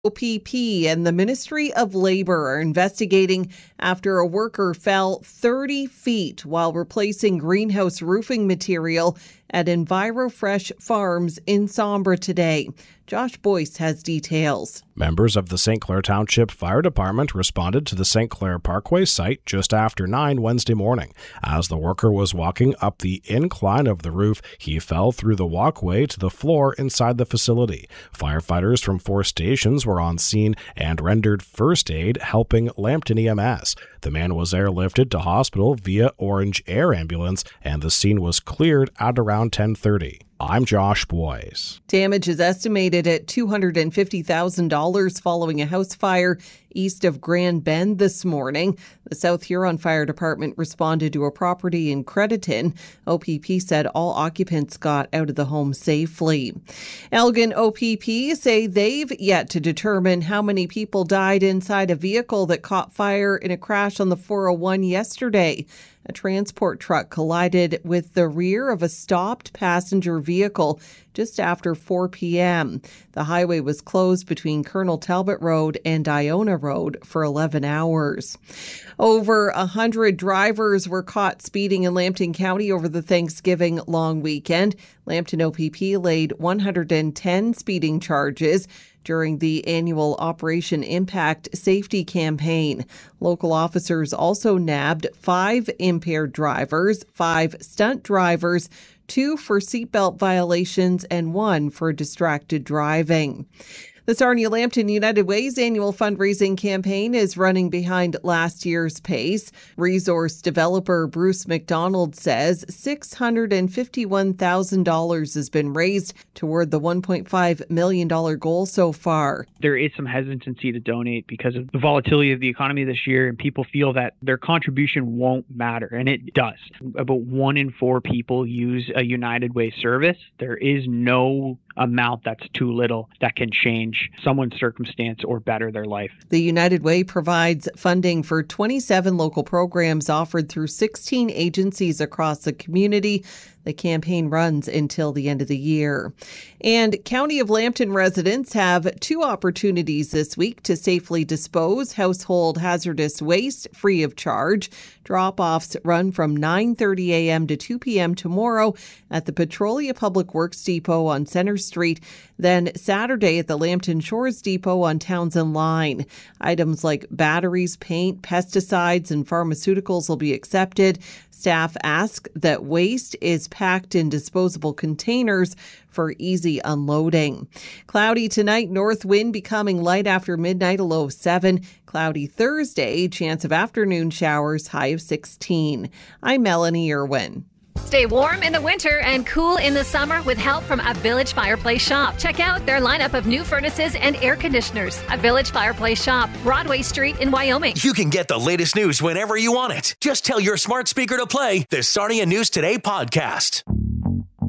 OPP and the Ministry of Labor are investigating after a worker fell 30 feet while replacing greenhouse roofing material at EnviroFresh Farms in Sombra today. Josh Boyce has details. Members of the St. Clair Township Fire Department responded to the St. Clair Parkway site just after 9 Wednesday morning. As the worker was walking up the incline of the roof, he fell through the walkway to the floor inside the facility. Firefighters from 4 stations were on scene and rendered first aid, helping Lambton EMS. The man was airlifted to hospital via Orange Air Ambulance, and the scene was cleared at around 10:30. I'm Josh Boyce. Damage is estimated at $250,000 following a house fire east of Grand Bend this morning. The South Huron Fire Department responded to a property in Crediton. OPP said all occupants got out of the home safely. Elgin OPP say they've yet to determine how many people died inside a vehicle that caught fire in a crash on the 401 yesterday. A transport truck collided with the rear of a stopped passenger vehicle just after 4 p.m. The highway was closed between Colonel Talbot Road and Iona Road for 11 hours. Over 100 drivers were caught speeding in Lambton County over the Thanksgiving long weekend. Lambton OPP laid 110 speeding charges during the annual Operation Impact Safety Campaign. Local officers also nabbed 5 impaired drivers, 5 stunt drivers, 2 for seatbelt violations, and 1 for distracted driving. The Sarnia-Lambton United Way's annual fundraising campaign is running behind last year's pace. Resource developer Bruce McDonald says $651,000 has been raised toward the $1.5 million goal so far. There is some hesitancy to donate because of the volatility of the economy this year, and people feel that their contribution won't matter, and it does. About 1 in 4 people use a United Way service. There is no amount that's too little that can change someone's circumstance or better their life. The United Way provides funding for 27 local programs offered through 16 agencies across the community. The campaign runs until the end of the year. And County of Lambton residents have 2 opportunities this week to safely dispose household hazardous waste free of charge. Drop-offs run from 9:30 a.m. to 2 p.m. tomorrow at the Petrolia Public Works Depot on Center Street, then Saturday at the Lambton Shores Depot on Townsend Line. Items like batteries, paint, pesticides, and pharmaceuticals will be accepted. Staff ask that waste is packed in disposable containers for easy unloading. Cloudy tonight, north wind becoming light after midnight, a low of 7. Cloudy Thursday, chance of afternoon showers, high of 16. I'm Melanie Irwin. Stay warm in the winter and cool in the summer with help from a Village Fireplace Shop. Check out their lineup of new furnaces and air conditioners. A Village Fireplace Shop, Broadway Street in Wyoming. You can get the latest news whenever you want it. Just tell your smart speaker to play the Sarnia News Today podcast.